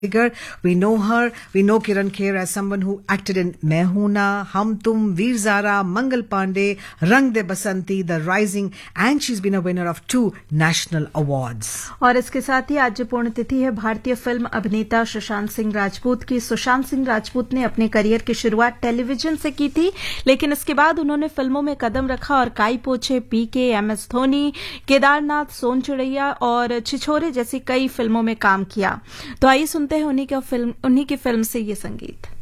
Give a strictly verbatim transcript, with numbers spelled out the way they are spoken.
figure. We know her. We know Kiran Kher as someone who acted in Main Hoon Na, Hum Tum, Veer Zara, Mangal Pandey, Rang De Basanti, The Rising, and she's been a winner of two national awards. और इसके साथ ही आज जो पुण्यतिथि है भारतीय film अभिनेता सुशांत सिंह राजपूत की। सुशांत सिंह राजपूत ने अपने करियर की शुरुआत टेलीविजन से की थी, लेकिन इसके बाद उन्होंने फिल्मों में कदम रखा और काई पोछे, पीके, एम एस धोनी, केदारनाथ, सोन चिड़ैया और छिछोरे जैसी कई फिल्मों में काम किया। तो आइए सुनते हैं उन्हीं की फिल्म उन्हीं की फिल्म से ये संगीत।